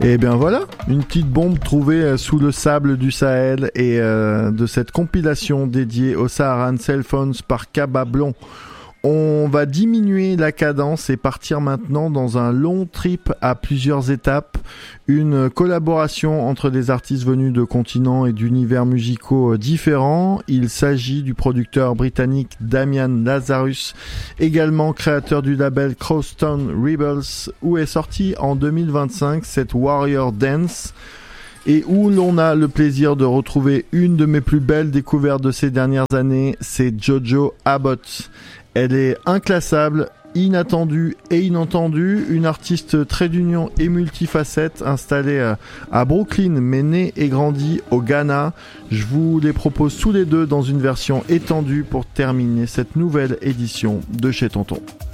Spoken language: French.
Et bien voilà, une petite bombe trouvée sous le sable du Sahel et de cette compilation dédiée aux Saharan Cell Phones par Kabablon. On va diminuer la cadence et partir maintenant dans un long trip à plusieurs étapes. Une collaboration entre des artistes venus de continents et d'univers musicaux différents. Il s'agit du producteur britannique Damian Lazarus, également créateur du label Crosstown Rebels, où est sorti en 2025 cette Warrior Dance, et où l'on a le plaisir de retrouver une de mes plus belles découvertes de ces dernières années, c'est Jojo Abbott. Elle est inclassable, inattendue et inentendue, une artiste trait d'union et multifacette installée à Brooklyn mais née et grandie au Ghana. Je vous les propose tous les deux dans une version étendue pour terminer cette nouvelle édition de Chez Tonton.